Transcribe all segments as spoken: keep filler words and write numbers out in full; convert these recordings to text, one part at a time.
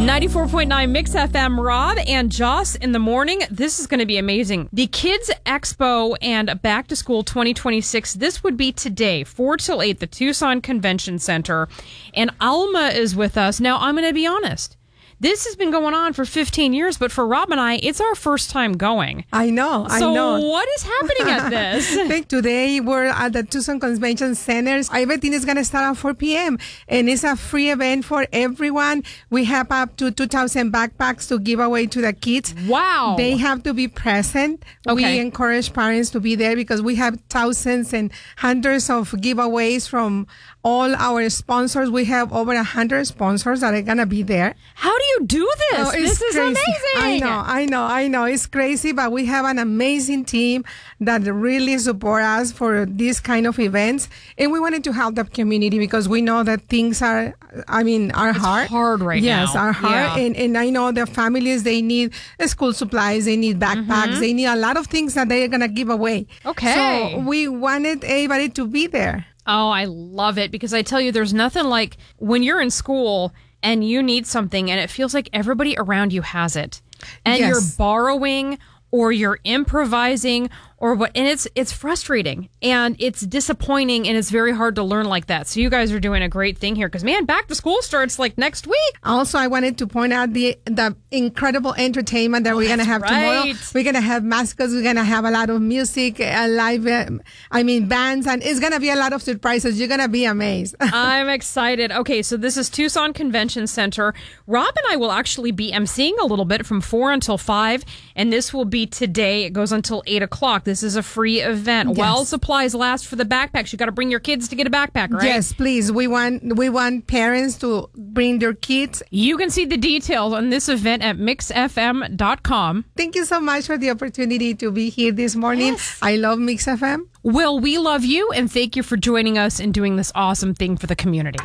ninety-four point nine Mix F M, Rob and Joss in the morning. This is going to be amazing. The Kids Expo and Back to School twenty twenty-six. This would be today, four till eight, the Tucson Convention Center. And Alma is with us. Now, I'm going to be honest. This has been going on for fifteen years, but for Rob and I, it's our first time going. I know, I so know. So what is happening at this? I think today we're at the Tucson Convention Center. Everything is going to start at four p.m. and it's a free event for everyone. We have up to two thousand backpacks to give away to the kids. Wow. They have to be present. Okay. We encourage parents to be there because we have thousands and hundreds of giveaways from all our sponsors. We have over one hundred sponsors that are going to be there. How do you do this? Oh, this is crazy. amazing. I know, I know, I know. It's crazy, but we have an amazing team that really support us for these kind of events. And we wanted to help the community because we know that things are, I mean, are it's hard. hard right yes, now. are hard. Yeah. And, and I know the families, they need school supplies, they need backpacks, mm-hmm. they need a lot of things that they're going to give away. Okay. So we wanted everybody to be there. Oh, I love it because I tell you, there's nothing like when you're in school and you need something and it feels like everybody around you has it and yes. you're borrowing or you're improvising or what, and it's it's frustrating and it's disappointing and it's very hard to learn like that. So you guys are doing a great thing here because, man, back to school starts like next week. Also, I wanted to point out the the incredible entertainment that oh, we're going to have right. tomorrow. We're going to have mascots. We're going to have a lot of music, uh, live, uh, I mean, bands, and it's going to be a lot of surprises. You're going to be amazed. I'm excited. Okay, so this is Tucson Convention Center. Rob and I will actually be emceeing a little bit from four until five, and this will be today. It goes until eight o'clock. This is a free event. Yes. While supplies last for the backpacks, you got to bring your kids to get a backpack, right? Yes, please. We want we want parents to bring their kids. You can see the details on this event at mix f m dot com. Thank you so much for the opportunity to be here this morning. Yes. I love Mix F M. Well, we love you, and thank you for joining us and doing this awesome thing for the community.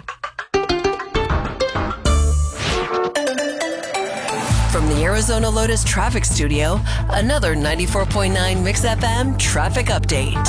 From the Arizona Lotus Traffic Studio, another ninety-four point nine Mix F M traffic update.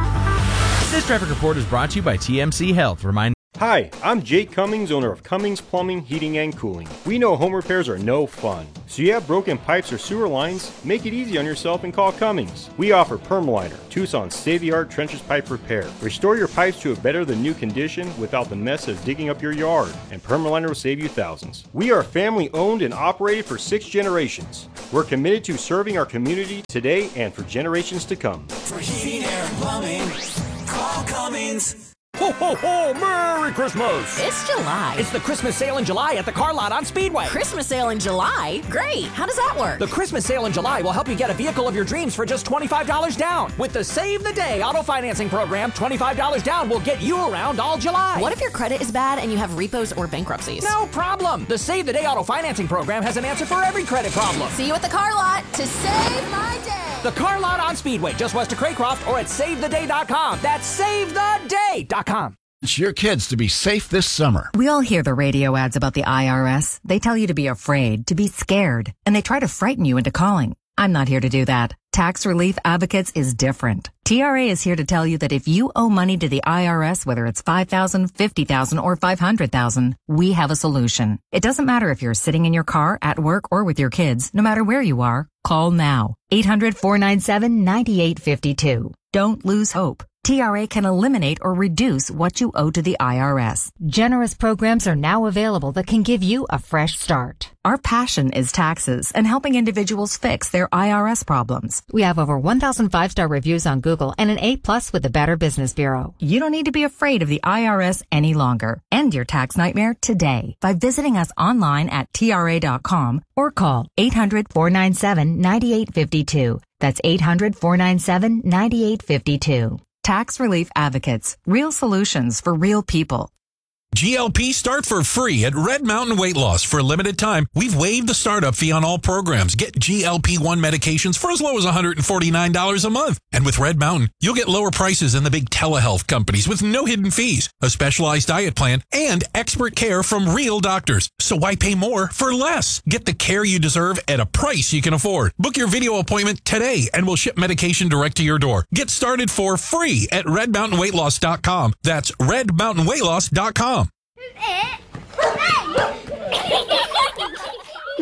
This traffic report is brought to you by T M C Health. Remind Hi, I'm Jake Cummings, owner of Cummings Plumbing, Heating, and Cooling. We know home repairs are no fun. So you have broken pipes or sewer lines? Make it easy on yourself and call Cummings. We offer Permaliner, Tucson's state-of-the-art trenches pipe repair. Restore your pipes to a better than new condition without the mess of digging up your yard, and Permaliner will save you thousands. We are family owned and operated for six generations. We're committed to serving our community today and for generations to come. For heating, air, and plumbing, call Cummings. Ho, ho, ho! Merry Christmas! It's July. It's the Christmas sale in July at the car lot on Speedway. Christmas sale in July? Great. How does that work? The Christmas sale in July will help you get a vehicle of your dreams for just twenty-five dollars down. With the Save the Day auto financing program, twenty-five dollars down will get you around all July. What if your credit is bad and you have repos or bankruptcies? No problem. The Save the Day auto financing program has an answer for every credit problem. See you at the car lot to save my day. The car lot on Speedway, just west of Craycroft, or at save the day dot com. That's save the day dot com. It's your kids to be safe this summer. We all hear the radio ads about the I R S. They tell you to be afraid, to be scared, and they try to frighten you into calling. I'm not here to do that. Tax Relief Advocates is different. T R A is here to tell you that if you owe money to the I R S, whether it's five thousand dollars, fifty thousand dollars, or five hundred thousand dollars, we have a solution. It doesn't matter if you're sitting in your car, at work, or with your kids. No matter where you are, call now. eight hundred, four nine seven, nine eight five two. Don't lose hope. T R A can eliminate or reduce what you owe to the I R S. Generous programs are now available that can give you a fresh start. Our passion is taxes and helping individuals fix their I R S problems. We have over one thousand five-star reviews on Google and an A plus with the Better Business Bureau. You don't need to be afraid of the I R S any longer. End your tax nightmare today by visiting us online at T R A dot com or call eight hundred, four nine seven, nine eight five two. That's eight hundred, four nine seven, nine eight five two. Tax Relief Advocates. Real solutions for real people. G L P start for free at Red Mountain Weight Loss. For a limited time, we've waived the startup fee on all programs. Get G L P one medications for as low as one hundred forty-nine dollars a month. And with Red Mountain, you'll get lower prices than the big telehealth companies with no hidden fees, a specialized diet plan, and expert care from real doctors. So why pay more for less? Get the care you deserve at a price you can afford. Book your video appointment today and we'll ship medication direct to your door. Get started for free at red mountain weight loss dot com. That's red mountain weight loss dot com. Hey!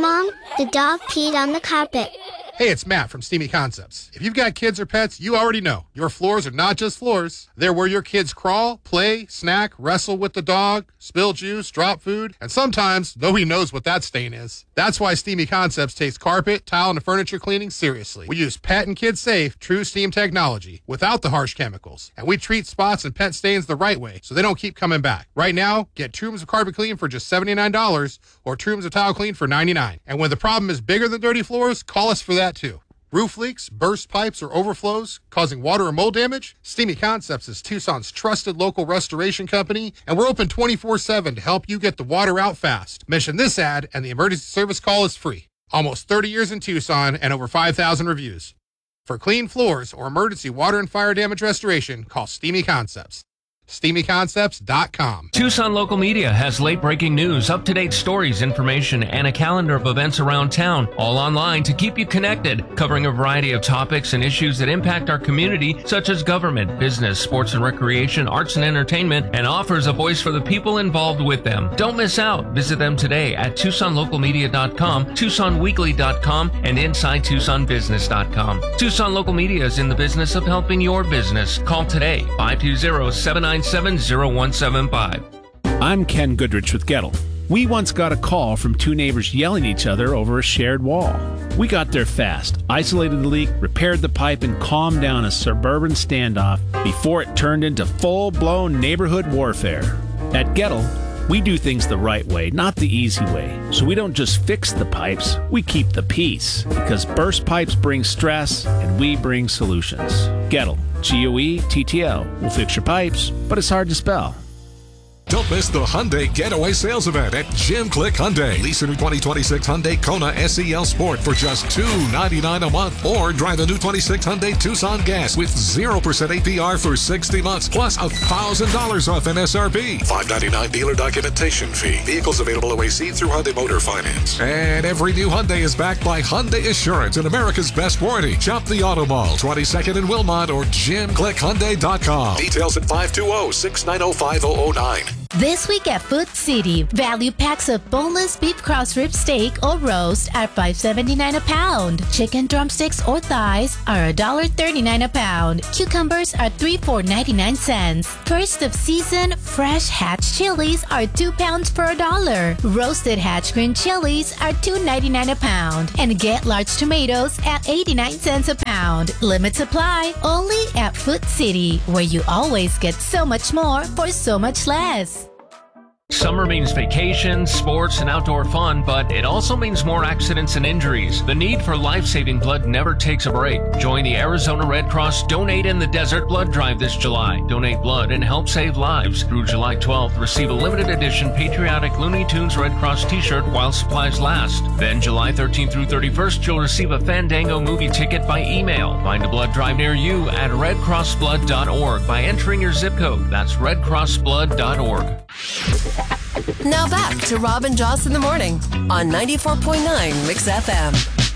Mom, the dog peed on the carpet. Hey, it's Matt from Steamy Concepts. If you've got kids or pets, you already know. Your floors are not just floors. They're where your kids crawl, play, snack, wrestle with the dog, spill juice, drop food, and sometimes nobody knows what that stain is. That's why Steamy Concepts takes carpet, tile, and furniture cleaning seriously. We use pet and kid safe, true steam technology without the harsh chemicals. And we treat spots and pet stains the right way so they don't keep coming back. Right now, get two rooms of carpet clean for just seventy-nine dollars or two rooms of tile clean for ninety-nine dollars. And when the problem is bigger than dirty floors, call us for that too. Roof leaks, burst pipes, or overflows causing water or mold damage? Steamy Concepts is Tucson's trusted local restoration company, and we're open twenty-four seven to help you get the water out fast. Mention this ad, and the emergency service call is free. Almost thirty years in Tucson and over five thousand reviews. For clean floors or emergency water and fire damage restoration, call Steamy Concepts. steamy concepts dot com. Tucson Local Media has late-breaking news, up-to-date stories, information, and a calendar of events around town, all online to keep you connected, covering a variety of topics and issues that impact our community, such as government, business, sports and recreation, arts and entertainment, and offers a voice for the people involved with them. Don't miss out. Visit them today at tucson local media dot com, tucson weekly dot com, and inside tucson business dot com. Tucson Local Media is in the business of helping your business. Call today, five two zero, seven nine seven zero one seven five. I'm Ken Goodrich with Gettle. We once got a call from two neighbors yelling at each other over a shared wall. We got there fast, isolated the leak, repaired the pipe, and calmed down a suburban standoff before it turned into full-blown neighborhood warfare. At Gettle, we do things the right way, not the easy way. So we don't just fix the pipes, we keep the peace. Because burst pipes bring stress, and we bring solutions. Gettle, G O E T T L. We'll fix your pipes, but it's hard to spell. Don't miss the Hyundai Getaway Sales Event at Jim Click Hyundai. Lease a new twenty twenty-six Hyundai Kona S E L Sport for just two hundred ninety-nine dollars a month. Or drive the new twenty-six Hyundai Tucson Gas with zero percent A P R for sixty months, plus one thousand dollars off M S R P. five ninety-nine dealer documentation fee. Vehicles available O A C through Hyundai Motor Finance. And every new Hyundai is backed by Hyundai Assurance and America's best warranty. Shop the Auto Mall, twenty-second and Wilmot, or jim click hyundai dot com. Details at five two zero, six nine zero, five zero zero nine. This week at Food City, value packs of boneless beef cross rib steak or roast are five seventy-nine a pound. Chicken drumsticks or thighs are one thirty-nine a pound. Cucumbers are three for ninety-nine cents. First of season fresh Hatch chilies are two pounds for a dollar. Roasted Hatch green chilies are two ninety-nine a pound. And get large tomatoes at eighty-nine cents a pound. Limit supply only at Food City, where you always get so much more for so much less. Summer means vacations, sports, and outdoor fun, but it also means more accidents and injuries. The need for life-saving blood never takes a break. Join the Arizona Red Cross Donate in the Desert Blood Drive this July. Donate blood and help save lives. Through July twelfth, receive a limited edition patriotic Looney Tunes Red Cross t-shirt while supplies last. Then July thirteenth through thirty-first, you'll receive a Fandango movie ticket by email. Find a blood drive near you at red cross blood dot org by entering your zip code. That's red cross blood dot org. Now back to Rob and Joss in the morning on ninety-four point nine Mix F M.